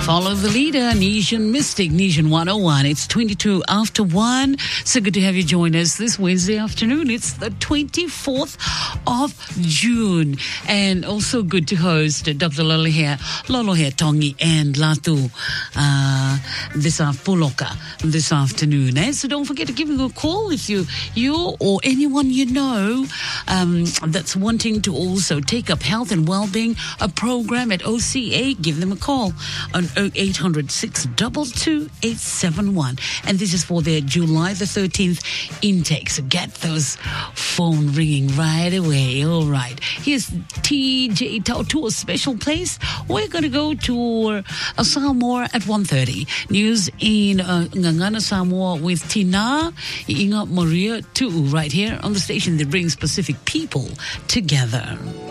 Follow the leader, Nesian Mystic, Nesian 101. It's 22 after 1. So good to have you join us this Wednesday afternoon. It's the 24th of June. And also good to host Dr. Lolo here, Tongi and Latu Puloka this afternoon. So don't forget to give them a call if you or anyone you know that's wanting to also take up health and well-being, a program at OCA. Give them a call on 0800 622 871. And this is for their July the 13th intake. So get those phone ringing right away. All right. Here's TJ Tautua's special place. We're going to go to Samoa at 1:30. News in Ngangana, Samoa with Tina Inga Maria Tu right here on the station that brings Pacific people together.